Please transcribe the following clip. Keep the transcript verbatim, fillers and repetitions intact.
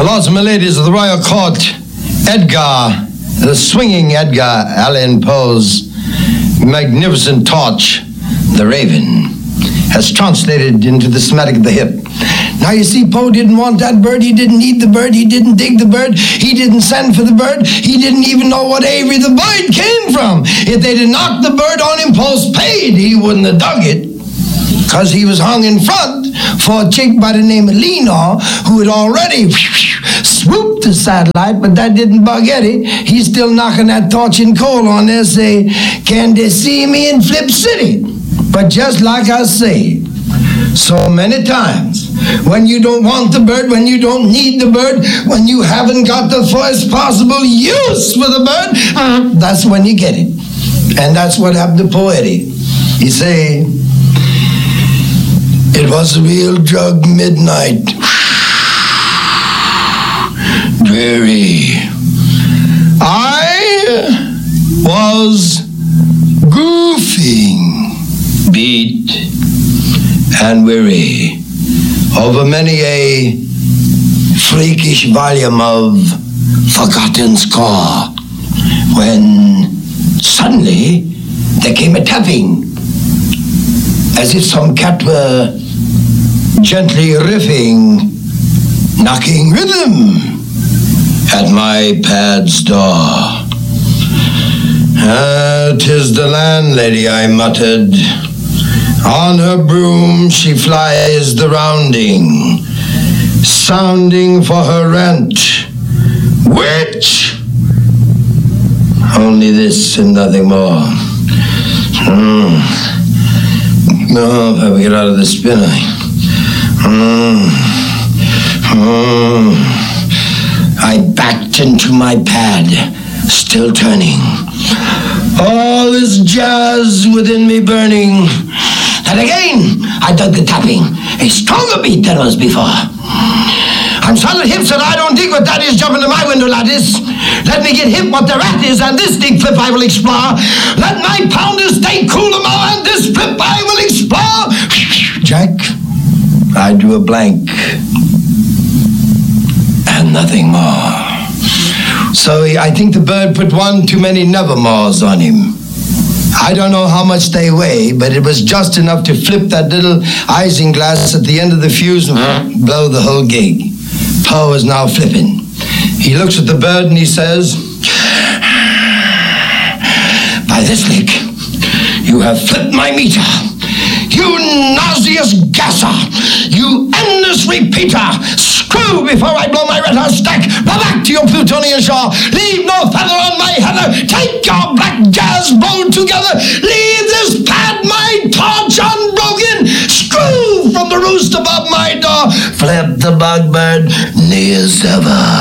My lords and my ladies of the royal court, Edgar, the swinging Edgar Allan Poe's magnificent torch, the Raven, has translated into the somatic of the hip. Now you see, Poe didn't want that bird, he didn't need the bird, he didn't dig the bird, he didn't send for the bird, he didn't even know what Avery the bird came from. If they'd have knocked the bird on him postpaid, he wouldn't have dug it, because he was hung in front for a chick by the name of Lenore, who had already swooped the satellite, but that didn't bug Eddie. He's still knocking that torch and coal on there, say, can they see me in Flip City? But just like I say, so many times, when you don't want the bird, when you don't need the bird, when you haven't got the first possible use for the bird, that's when you get it. And that's what happened to Poe Eddie. He say, it was a real drug midnight. Dreary. I was goofing, beat and weary over many a freakish volume of forgotten score, when suddenly there came a tapping, as if some cat were gently riffing, knocking rhythm at my pad's door. Ah, 'tis the landlady, I muttered. On her broom she flies the rounding, sounding for her rent. Which? Only this and nothing more. Mm. No, if I get out of the spinner. Mm. Mm. I backed into my pad, still turning. All this jazz within me burning. And again, I dug the tapping, a stronger beat than was before. I'm solid hips and I don't dig what that is jumping to my window lattice. Let me get hip what the rat is, and this dig flip I will explore. Let my pounders stay cool tomorrow, and this flip I will explore. Jack, I drew a blank and nothing more. So I think the bird put one too many nevermores on him. I don't know how much they weigh, but it was just enough to flip that little isinglass at the end of the fuse and blow the whole gig. Poe is now flipping. He looks at the bird and he says, by this lick, you have flipped my meter. You nauseous gasser! You endless repeater! Screw before I blow my red hot stack! Blow back to your plutonian shore! Leave no feather on my heather! Take your black jazz bow together! Leave this pad, my torch unbroken! Screw from the roost above my door! Flip the bugbird near as ever!